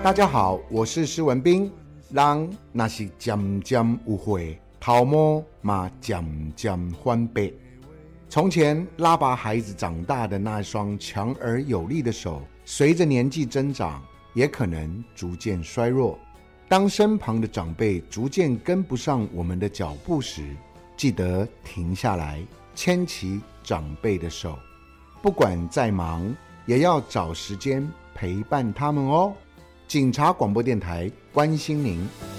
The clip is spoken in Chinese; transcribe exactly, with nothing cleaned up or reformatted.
大家好，我是施文彬。人若是渐渐有岁，头毛嘛渐渐翻白。从前拉拔孩子长大的那双强而有力的手，随着年纪增长，也可能逐渐衰弱。当身旁的长辈逐渐跟不上我们的脚步时，记得停下来，牵起长辈的手，不管再忙，也要找时间陪伴他们哦。警察广播电台关心您。